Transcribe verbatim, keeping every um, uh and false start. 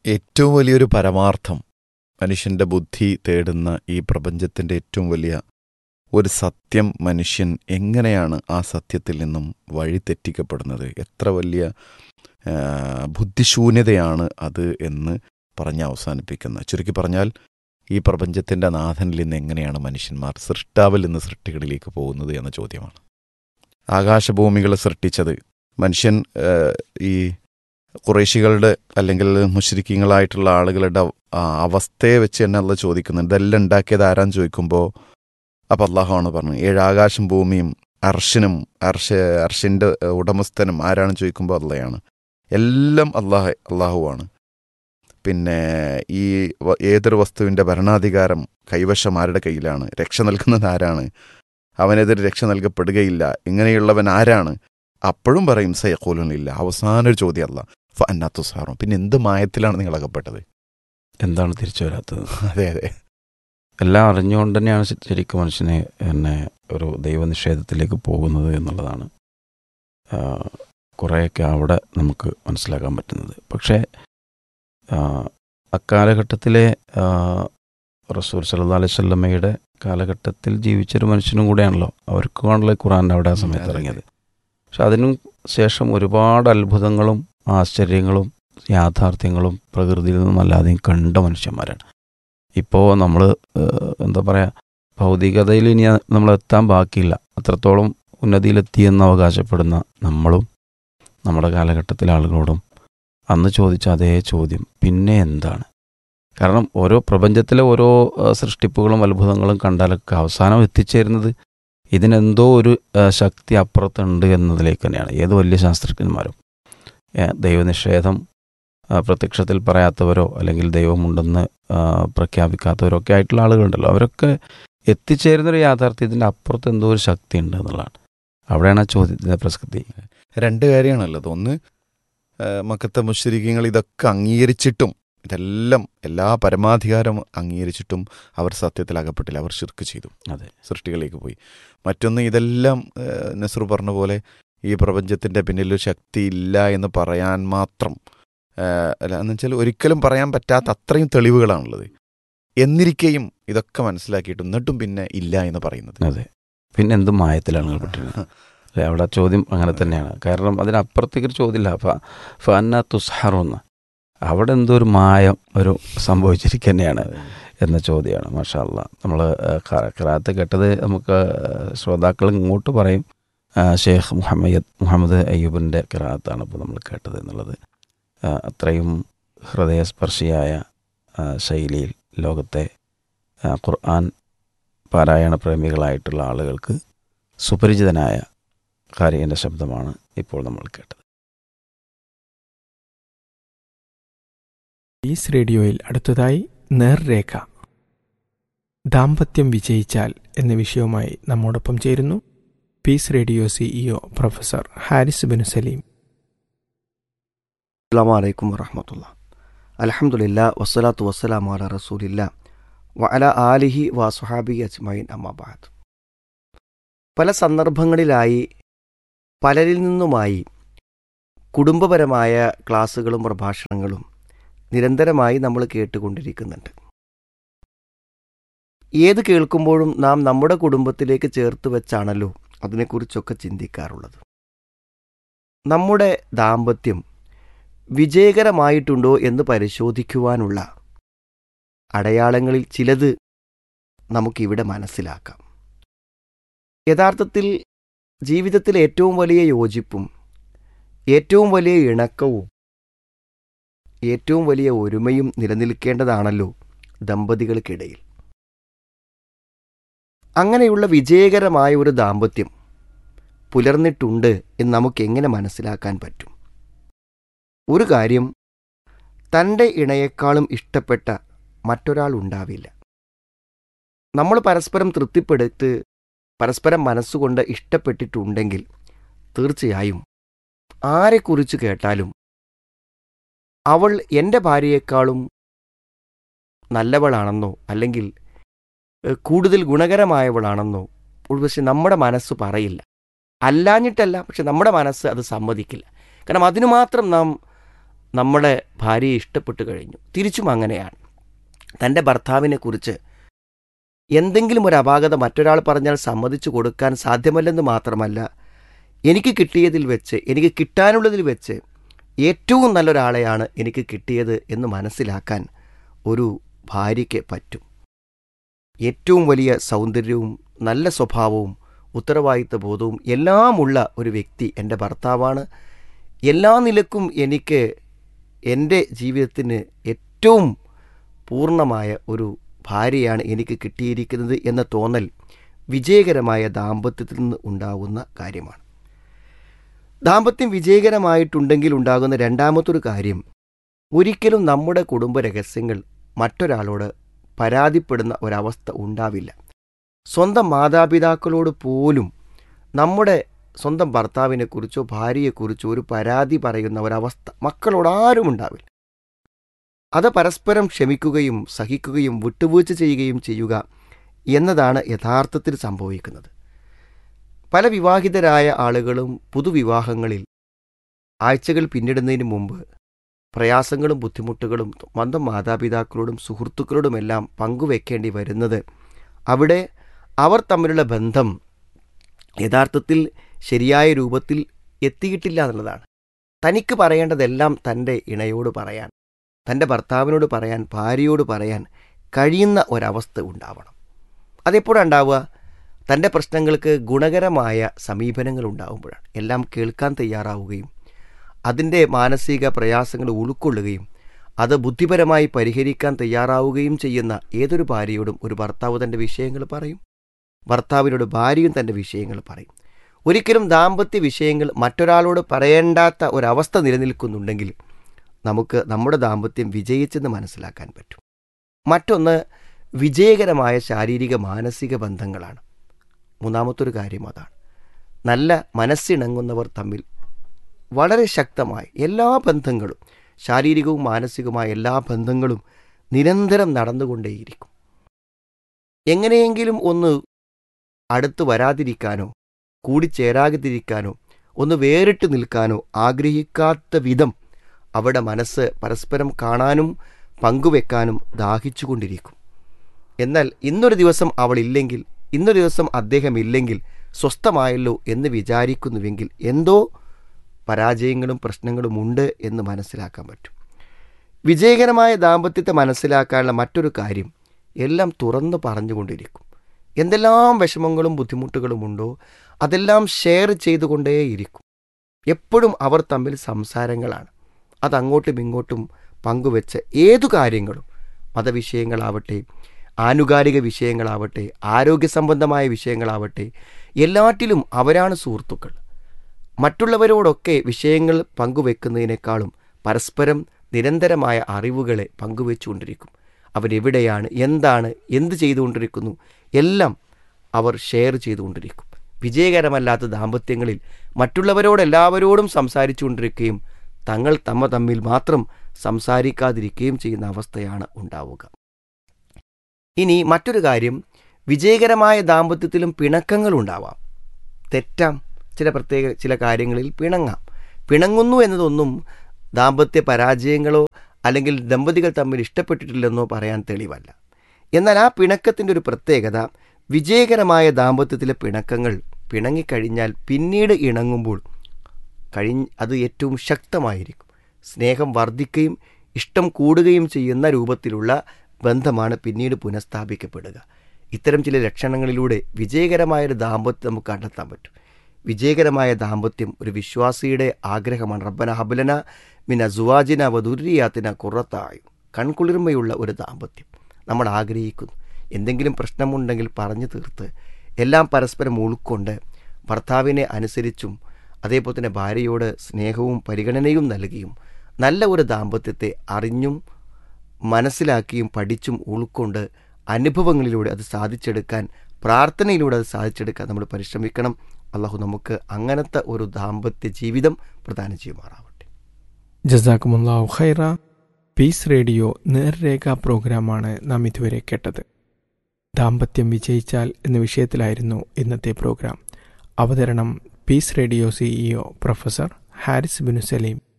ഏറ്റവും വലിയൊരു പരമാർത്ഥം, മനുഷ്യൻ്റെ ബുദ്ധി തേടുന്ന ഈ പ്രപഞ്ചത്തിൻ്റെ ഏറ്റവും വലിയ ഒരു സത്യം, മനുഷ്യൻ എങ്ങനെയാണ് ആ സത്യത്തിൽ നിന്നും വഴിതെറ്റിക്കപ്പെടുന്നത്, എത്ര വലിയ ആ, ബുദ്ധിശൂന്യതയാണ് അത് എന്ന് പറഞ്ഞ് അവസാനിപ്പിക്കുന്ന. ചുരുക്കി പറഞ്ഞാൽ, ഈ പ്രപഞ്ചത്തിൻ്റെ നാഥനിൽ നിന്ന് എങ്ങനെയാണ് മനുഷ്യന്മാർ സൃഷ്ടാവിൽ നിന്ന് സൃഷ്ടികളിലേക്ക് പോകുന്നത് എന്ന ചോദ്യമാണ്. ആകാശഭൂമികളെ സൃഷ്ടിച്ചത് മനുഷ്യൻ ആ, ഈ ഖുറൈശികളുടെ അല്ലെങ്കിൽ മുശ്രിക്കീങ്ങളായിട്ടുള്ള ആളുകളുടെ ആ അവസ്ഥയെ വെച്ച് തന്നെ അല്ല ചോദിക്കുന്നത്. ഇതെല്ലാം ഉണ്ടാക്കിയത് ആരാന്ന് ചോദിക്കുമ്പോൾ അപ്പം അള്ളാഹുവാണ് പറഞ്ഞത്, ഏഴ് ആകാശം ഭൂമിയും അർഷിനും അർഷ അർഷിൻ്റെ ഉടമസ്ഥനും ആരാണെന്ന് ചോദിക്കുമ്പോൾ അള്ളയാണ്. എല്ലാം അള്ളാഹ് അള്ളാഹുവാണ്. പിന്നെ ഈ വ- ഏതൊരു വസ്തുവിൻ്റെ ഭരണാധികാരം കൈവശം ആരുടെ കയ്യിലാണ്, രക്ഷ നൽകുന്നത് ആരാണ്, അവനെതിരെ രക്ഷ നൽകപ്പെടുകയില്ല, ഇങ്ങനെയുള്ളവൻ ആരാണ്? അപ്പോഴും പറയും സയഖൂലുനില്ല. അവസാന ഒരു ചോദ്യം അല്ല ഫ അന്നാത്തുസാറും, പിന്നെ എന്ത് മായത്തിലാണ് നിങ്ങൾ അകപ്പെട്ടത്? എന്താണ് തിരിച്ചു വരാത്തത്? അതെ അതെ എല്ലാം അറിഞ്ഞുകൊണ്ട് തന്നെയാണ് ശ- ശരിക്കും മനുഷ്യനെ എന്നെ ഒരു ദൈവനിഷേധത്തിലേക്ക് പോകുന്നത് എന്നുള്ളതാണ് ആ, കുറേയൊക്കെ അവിടെ നമുക്ക് മനസ്സിലാക്കാൻ പറ്റുന്നത്. പക്ഷേ ആ, അക്കാലഘട്ടത്തിലെ ആ, റസൂൽ സല്ലല്ലാഹു അലൈഹി വസല്ലമയുടെ കാലഘട്ടത്തിൽ ജീവിച്ചൊരു മനുഷ്യനും കൂടെയാണല്ലോ. അവർക്കാണല്ലോ ഖുർആൻ അവിടെ ആ സമയത്ത് അതെ, ഇറങ്ങിയത്. പക്ഷെ അതിനു ശേഷം ഒരുപാട് അത്ഭുതങ്ങളും ആശ്ചര്യങ്ങളും യാഥാർത്ഥ്യങ്ങളും പ്രകൃതിയിൽ നിന്നും അല്ലാതെയും കണ്ട മനുഷ്യന്മാരാണ്. ഇപ്പോൾ നമ്മൾ എന്താ പറയുക, ഭൗതികതയിൽ ഇനി നമ്മൾ എത്താൻ ബാക്കിയില്ല, അത്രത്തോളം ഉന്നതിയിലെത്തിയെന്ന് അവകാശപ്പെടുന്ന നമ്മളും നമ്മുടെ കാലഘട്ടത്തിലെ ആളുകളോടും അന്ന് ചോദിച്ച അതേ ചോദ്യം പിന്നെ എന്താണ്? കാരണം ഓരോ പ്രപഞ്ചത്തിലെ ഓരോ ആ, സൃഷ്ടിപ്പുകളും അത്ഭുതങ്ങളും കണ്ടാലൊക്കെ അവസാനം എത്തിച്ചേരുന്നത് ഇതിനെന്തോ ഒരു ആ, ശക്തി അപ്പുറത്തുണ്ട് എന്നതിലേക്ക് തന്നെയാണ്. ഏത് വലിയ ശാസ്ത്രജ്ഞന്മാരും ഏ, ദൈവനിഷേധം ആ, പ്രത്യക്ഷത്തിൽ പറയാത്തവരോ അല്ലെങ്കിൽ ദൈവമുണ്ടെന്ന് ആ, പ്രഖ്യാപിക്കാത്തവരോ ഒക്കെ ആയിട്ടുള്ള ആളുകളുണ്ടല്ലോ, അവരൊക്കെ എത്തിച്ചേരുന്നൊരു യാഥാർത്ഥ്യത്തിൻ്റെ അപ്പുറത്ത് എന്തോ ഒരു ശക്തി ഉണ്ട് എന്നുള്ളതാണ്. അവിടെയാണ് ആ ചോദ്യത്തിൻ്റെ പ്രസക്തി. രണ്ട് കാര്യമാണുള്ളത്. ഒന്ന്, ആ, മക്കത്തെ മുശ്രിക്കീങ്ങൾ ഇതൊക്കെ അംഗീകരിച്ചിട്ടും, ഇതെല്ലാം എല്ലാ പരമാധികാരം അംഗീകരിച്ചിട്ടും അവർ സത്യത്തിൽ അകപ്പെട്ടില്ല, അവർ ശിർക്ക് ചെയ്തു, അതെ, സൃഷ്ടികളിലേക്ക് പോയി. മറ്റൊന്ന്, ഇതെല്ലാം ആ, നസ്രു പറഞ്ഞ പോലെ ഈ പ്രപഞ്ചത്തിൻ്റെ പിന്നിലൊരു ശക്തി ഇല്ല എന്ന് പറയാൻ മാത്രം ആ, അല്ല എന്ന് വെച്ചാൽ ഒരിക്കലും പറയാൻ പറ്റാത്ത അത്രയും തെളിവുകളാണുള്ളത്. എന്നിരിക്കെയും ഇതൊക്കെ മനസ്സിലാക്കിയിട്ടും എന്നിട്ടും പിന്നെ ഇല്ല എന്ന് പറയുന്നത്. അതെ. പിന്നെ എന്ത് മായത്തിലാണ് നിങ്ങൾ പെട്ടിരുന്നത്? അല്ലേ, അവിടെ ചോദ്യം അങ്ങനെ തന്നെയാണ്. കാരണം അതിനപ്പുറത്തേക്കൊരു ചോദ്യമില്ല. ഫ ഫന്ന തുസ്ഹറൊന്ന്, അവിടെ എന്തോ ഒരു മായം ഒരു സംഭവിച്ചിരിക്കുക തന്നെയാണ് എന്ന ചോദ്യമാണ്. മാഷാ അല്ലാ. നമ്മൾ ഖിറാഅത്ത് കേട്ടത് നമുക്ക് ശ്രോതാക്കൾ ഇങ്ങോട്ട് പറയും ആ, ഷെയ്ഖ് മുഹമ്മദ് മുഹമ്മദ് അയ്യൂബിൻ്റെ ഖിറാഅത്താണ് ഇപ്പോൾ നമ്മൾ കേട്ടത് എന്നുള്ളത്. ആ, അത്രയും ഹൃദയസ്പർശിയായ ആ, ശൈലിയിൽ ലോകത്തെ ആ, ഖുർആൻ പാരായണ പ്രേമികളായിട്ടുള്ള ആളുകൾക്ക് സുപരിചിതനായ ഖാരിയുടെ ശബ്ദമാണ് ഇപ്പോൾ നമ്മൾ കേട്ടത്. പീസ് റേഡിയോയിൽ അടുത്തതായി നേർരേഖ, ദാമ്പത്യം വിജയിച്ചാൽ എന്ന വിഷയവുമായി നമ്മോടൊപ്പം ചേരുന്നു piece radio CEO professor Haris bin Saleem. അസ്സലാമു അലൈക്കും വറഹ്മത്തുള്ളാഹി. അൽഹംദുലില്ലാ വസ്സലാത്തു വസ്സലാമു അലാ റസൂലില്ലാ വഅലാ ആലിഹി വസ്വഹാബിഹി അജ്മഈൻ അമ്മാ ബഅദ്. പല സന്ദർഭങ്ങളിലായി പലരിൽ നിന്നുമായി കുടുംബപരമായ ക്ലാസ്സുകളും പ്രഭാഷണങ്ങളും നിരന്തരമായി നമ്മൾ കേട്ടുകൊണ്ടിരിക്കുന്നുണ്ട്. ഏത് കേൾക്കുമ്പോഴും നാം നമ്മുടെ കുടുംബത്തിലേക്ക് ചേർത്ത് വെച്ചാണല്ലോ അതിനെക്കുറിച്ചൊക്കെ ചിന്തിക്കാറുള്ളത്. നമ്മുടെ ദാമ്പത്യം വിജയകരമായിട്ടുണ്ടോ എന്ന് പരിശോധിക്കുവാനുള്ള അടയാളങ്ങളിൽ ചിലത് നമുക്കിവിടെ മനസ്സിലാക്കാം. യഥാർത്ഥത്തിൽ ജീവിതത്തിൽ ഏറ്റവും വലിയ യോജിപ്പും ഏറ്റവും വലിയ ഇണക്കവും ഏറ്റവും വലിയ ഒരുമയും നിലനിൽക്കേണ്ടതാണല്ലോ ദമ്പതികൾക്കിടയിൽ. അങ്ങനെയുള്ള വിജയകരമായ ഒരു ദാമ്പത്യം പുലർന്നിട്ടുണ്ട് എന്ന് നമുക്കെങ്ങനെ മനസ്സിലാക്കാൻ പറ്റും? ഒരു കാര്യം, തൻ്റെ ഇണയേക്കാളും ഇഷ്ടപ്പെട്ട മറ്റൊരാൾ ഉണ്ടാവില്ല. നമ്മൾ പരസ്പരം തൃപ്തിപ്പെടുത്ത് പരസ്പരം മനസ്സുകൊണ്ട് ഇഷ്ടപ്പെട്ടിട്ടുണ്ടെങ്കിൽ തീർച്ചയായും ആരെക്കുറിച്ച് കേട്ടാലും അവൾ എൻ്റെ ഭാര്യയേക്കാളും നല്ലവളാണെന്നോ അല്ലെങ്കിൽ ഏഹ്, കൂടുതൽ ഗുണകരമായവളാണെന്നോ പക്ഷെ നമ്മുടെ മനസ്സ് പറയില്ല. അല്ലാഞ്ഞിട്ടല്ല, പക്ഷെ നമ്മുടെ മനസ്സ് അത് സമ്മതിക്കില്ല. കാരണം അതിനു മാത്രം നാം നമ്മുടെ ഭാര്യയെ ഇഷ്ടപ്പെട്ടു കഴിഞ്ഞു. തിരിച്ചും അങ്ങനെയാണ്. തൻ്റെ ഭർത്താവിനെക്കുറിച്ച് എന്തെങ്കിലും ഒരു അപാകത മറ്റൊരാൾ പറഞ്ഞാൽ സമ്മതിച്ചു കൊടുക്കാൻ സാധ്യമല്ലെന്ന് മാത്രമല്ല, എനിക്ക് കിട്ടിയതിൽ വെച്ച്, എനിക്ക് കിട്ടാനുള്ളതിൽ വെച്ച് ഏറ്റവും നല്ലൊരാളെയാണ് എനിക്ക് കിട്ടിയത് എന്ന് മനസ്സിലാക്കാൻ ഒരു ഭാര്യയ്ക്ക് പറ്റും. ഏറ്റവും വലിയ സൗന്ദര്യവും നല്ല സ്വഭാവവും ഉത്തരവാദിത്ത ബോധവും എല്ലാമുള്ള ഒരു വ്യക്തി എൻ്റെ ഭർത്താവാണ്. എല്ലാ നിലക്കും എനിക്ക് എൻ്റെ ജീവിതത്തിന് ഏറ്റവും പൂർണ്ണമായ ഒരു ഭാര്യയാണ് എനിക്ക് കിട്ടിയിരിക്കുന്നത് എന്ന തോന്നൽ വിജയകരമായ ദാമ്പത്യത്തിൽ നിന്ന് ഉണ്ടാകുന്ന കാര്യമാണ്. ദാമ്പത്യം വിജയകരമായിട്ടുണ്ടെങ്കിൽ ഉണ്ടാകുന്ന രണ്ടാമത്തൊരു കാര്യം, ഒരിക്കലും നമ്മുടെ കുടുംബ രഹസ്യങ്ങൾ മറ്റൊരാളോട് പരാതിപ്പെടുന്ന ഒരവസ്ഥ ഉണ്ടാവില്ല. സ്വന്തം മാതാപിതാക്കളോട് പോലും നമ്മുടെ സ്വന്തം ഭർത്താവിനെക്കുറിച്ചോ ഭാര്യയെക്കുറിച്ചോ ഒരു പരാതി പറയുന്ന ഒരവസ്ഥ മക്കളോട് ആരും ഉണ്ടാവില്ല. അത് പരസ്പരം ക്ഷമിക്കുകയും സഹിക്കുകയും വിട്ടുവീഴ്ച ചെയ്യുകയും ചെയ്യുക എന്നതാണ് യഥാർത്ഥത്തിൽ സംഭവിക്കുന്നത്. പല വിവാഹിതരായ ആളുകളും പുതുവിവാഹങ്ങളിൽ ആഴ്ചകൾ പിന്നിടുന്നതിന് മുമ്പ് പ്രയാസങ്ങളും ബുദ്ധിമുട്ടുകളും സ്വന്തം മാതാപിതാക്കളോടും സുഹൃത്തുക്കളോടുമെല്ലാം പങ്കുവെക്കേണ്ടി വരുന്നത് അവിടെ അവർ തമ്മിലുള്ള ബന്ധം യഥാർത്ഥത്തിൽ ശരിയായ രൂപത്തിൽ എത്തിയിട്ടില്ല എന്നുള്ളതാണ്. തനിക്ക് പറയേണ്ടതെല്ലാം തൻ്റെ ഇണയോട് പറയാൻ, തൻ്റെ ഭർത്താവിനോട് പറയാൻ, ഭാര്യയോട് പറയാൻ കഴിയുന്ന ഒരവസ്ഥ ഉണ്ടാവണം. അതെപ്പോഴാണ് ഉണ്ടാവുക? തൻ്റെ പ്രശ്നങ്ങൾക്ക് ഗുണകരമായ സമീപനങ്ങൾ ഉണ്ടാകുമ്പോഴാണ്. എല്ലാം കേൾക്കാൻ തയ്യാറാവുകയും അതിൻ്റെ മാനസിക പ്രയാസങ്ങൾ ഉൾക്കൊള്ളുകയും അത് ബുദ്ധിപരമായി പരിഹരിക്കാൻ തയ്യാറാവുകയും ചെയ്യുന്ന ഏതൊരു ഭാര്യയോടും ഒരു ഭർത്താവ് തൻ്റെ വിഷയങ്ങൾ പറയും, ഭർത്താവിനോട് ഭാര്യയും തൻ്റെ വിഷയങ്ങൾ പറയും. ഒരിക്കലും ദാമ്പത്യ വിഷയങ്ങൾ മറ്റൊരാളോട് പറയേണ്ടാത്ത ഒരവസ്ഥ നിലനിൽക്കുന്നുണ്ടെങ്കിൽ നമുക്ക് നമ്മുടെ ദാമ്പത്യം വിജയിച്ചെന്ന് മനസ്സിലാക്കാൻ പറ്റും. മറ്റൊന്ന് വിജയകരമായ ശാരീരിക മാനസിക ബന്ധങ്ങളാണ്. മൂന്നാമത്തൊരു കാര്യം അതാണ്. നല്ല മനസ്സിണങ്ങുന്നവർ തമ്മിൽ വളരെ ശക്തമായി എല്ലാ ബന്ധങ്ങളും, ശാരീരികവും മാനസികവുമായ എല്ലാ ബന്ധങ്ങളും നിരന്തരം നടന്നുകൊണ്ടേയിരിക്കും. എങ്ങനെയെങ്കിലും ഒന്ന് അടുത്ത് വരാതിരിക്കാനോ കൂടിച്ചേരാതിരിക്കാനോ ഒന്ന് വേറിട്ട് നിൽക്കാനോ ആഗ്രഹിക്കാത്ത വിധം അവിടെ മനസ്സ് പരസ്പരം കാണാനും പങ്കുവെക്കാനും ദാഹിച്ചുകൊണ്ടിരിക്കും. എന്നാൽ ഇന്നൊരു ദിവസം അവളില്ലെങ്കിൽ, ഇന്നൊരു ദിവസം അദ്ദേഹം ഇല്ലെങ്കിൽ സ്വസ്ഥമായല്ലോ എന്ന് വിചാരിക്കുന്നുവെങ്കിൽ എന്തോ പരാജയങ്ങളും പ്രശ്നങ്ങളും ഉണ്ട് എന്ന് മനസ്സിലാക്കാൻ പറ്റും. വിജയകരമായ ദാമ്പത്യത്തെ മനസ്സിലാക്കാനുള്ള മറ്റൊരു കാര്യം, എല്ലാം തുറന്നു പറഞ്ഞുകൊണ്ടിരിക്കും. എന്തെല്ലാം വിഷമങ്ങളും ബുദ്ധിമുട്ടുകളും ഉണ്ടോ അതെല്ലാം ഷെയർ ചെയ്തുകൊണ്ടേയിരിക്കും. എപ്പോഴും അവർ തമ്മിൽ സംസാരങ്ങളാണ്. അതങ്ങോട്ടും ഇങ്ങോട്ടും പങ്കുവെച്ച് ഏതു കാര്യങ്ങളും, മതവിഷയങ്ങളാവട്ടെ, ആനുകാലിക വിഷയങ്ങളാവട്ടെ, ആരോഗ്യ സംബന്ധമായ വിഷയങ്ങളാവട്ടെ, എല്ലാറ്റിലും അവരാണ് സുഹൃത്തുക്കൾ. മറ്റുള്ളവരോടൊക്കെ വിഷയങ്ങൾ പങ്കുവെക്കുന്നതിനേക്കാളും പരസ്പരം നിരന്തരമായ അറിവുകളെ പങ്കുവെച്ചുകൊണ്ടിരിക്കും. അവരെവിടെയാണ്, എന്താണ്, എന്ത് ചെയ്തുകൊണ്ടിരിക്കുന്നു എല്ലാം അവർ ഷെയർ ചെയ്തുകൊണ്ടിരിക്കും. വിജയകരമല്ലാത്ത ദാമ്പത്യങ്ങളിൽ മറ്റുള്ളവരോടെല്ലാവരോടും സംസാരിച്ചു കൊണ്ടിരിക്കുകയും തങ്ങൾ തമ്മ തമ്മിൽ മാത്രം സംസാരിക്കാതിരിക്കുകയും ചെയ്യുന്ന അവസ്ഥയാണ് ഉണ്ടാവുക. ഇനി മറ്റൊരു കാര്യം, വിജയകരമായ ദാമ്പത്യത്തിലും പിണക്കങ്ങൾ ഉണ്ടാവാം. തെറ്റാം, ചില പ്രത്യേക ചില കാര്യങ്ങളിൽ പിണങ്ങാം. പിണങ്ങുന്നു എന്നതൊന്നും ദാമ്പത്യ പരാജയങ്ങളോ അല്ലെങ്കിൽ ദമ്പതികൾ തമ്മിൽ ഇഷ്ടപ്പെട്ടിട്ടില്ലെന്നോ പറയാൻ തെളിവല്ല. എന്നാൽ ആ പിണക്കത്തിൻ്റെ ഒരു പ്രത്യേകത, വിജയകരമായ ദാമ്പത്യത്തിലെ പിണക്കങ്ങൾ പിണങ്ങിക്കഴിഞ്ഞാൽ പിന്നീട് ഇണങ്ങുമ്പോൾ കഴിഞ്ഞ് അത് ഏറ്റവും ശക്തമായിരിക്കും. സ്നേഹം വർദ്ധിക്കുകയും ഇഷ്ടം കൂടുകയും ചെയ്യുന്ന രൂപത്തിലുള്ള ബന്ധമാണ് പിന്നീട് പുനഃസ്ഥാപിക്കപ്പെടുക. ഇത്തരം ചില ലക്ഷണങ്ങളിലൂടെ വിജയകരമായൊരു ദാമ്പത്യം നമുക്ക് കണ്ടെത്താൻ പറ്റും. വിജയകരമായ ദാമ്പത്യം ഒരു വിശ്വാസിയുടെ ആഗ്രഹമാണ്. റബ്ബന ഹബ്ലന മിന സുവാജിന വദുരിയാത്തിന ഖുറത്തായു, കൺകുളിർമയുള്ള ഒരു ദാമ്പത്യം നമ്മൾ ആഗ്രഹിക്കുന്നു. എന്തെങ്കിലും പ്രശ്നമുണ്ടെങ്കിൽ പറഞ്ഞു തീർത്ത് എല്ലാം പരസ്പരം ഉൾക്കൊണ്ട് ഭർത്താവിനെ അനുസരിച്ചും അതേപോലെ തന്നെ ഭാര്യയോട് സ്നേഹവും പരിഗണനയും നൽകിയും നല്ല ഒരു ദാമ്പത്യത്തെ അറിഞ്ഞും മനസ്സിലാക്കിയും പഠിച്ചും ഉൾക്കൊണ്ട് അനുഭവങ്ങളിലൂടെ അത് സാധിച്ചെടുക്കാൻ, പ്രാർത്ഥനയിലൂടെ അത് സാധിച്ചെടുക്കാൻ നമ്മൾ പരിശ്രമിക്കണം. അള്ളാഹു നമുക്ക് അങ്ങനത്തെ ഒരു ദാമ്പത്യ ജീവിതം പ്രദാനം ചെയ്യുമാറാവട്ടെ. ജസാക്കുമുല്ലാഹു ഖൈറ. പീസ് റേഡിയോ നേർരേഖ പ്രോഗ്രാമാണ് നാം ഇതുവരെ കേട്ടത്. ദാമ്പത്യം വിജയിച്ചാൽ എന്ന വിഷയത്തിലായിരുന്നു ഇന്നത്തെ പ്രോഗ്രാം. അവതരണം piece radio CEO professor Haris Binu Saleem.